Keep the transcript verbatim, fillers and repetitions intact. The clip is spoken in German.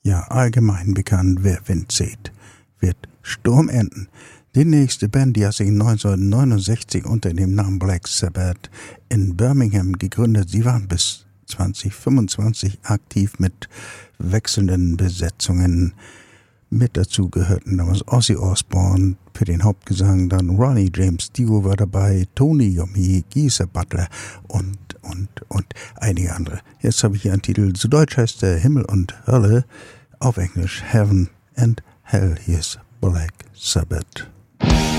Ja, allgemein bekannt, wer Wind sieht, wird Sturm ernten. Die nächste Band, die hat sich neunzehnhundertneunundsechzig unter dem Namen Black Sabbath in Birmingham gegründet. Sie waren bis zwanzig fünfundzwanzig aktiv mit wechselnden Besetzungen. Mit dazu gehörten damals Ozzy Osbourne für den Hauptgesang, dann Ronnie James Dio war dabei, Tony Iommi, Geezer Butler und, und, und einige andere. Jetzt habe ich hier einen Titel, zu Deutsch heißt der Himmel und Hölle, auf Englisch Heaven and Hell. Hier ist Black Sabbath.